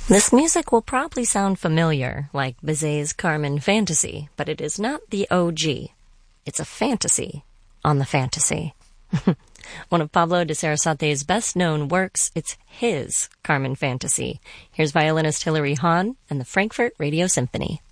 This music will probably sound familiar, like Bizet's Carmen Fantasy, but it is not the OG. It's a fantasy on the fantasy. One of Pablo de Sarasate's best-known works, it's his Carmen Fantasy. Here's violinist Hilary Hahn and the Frankfurt Radio Symphony.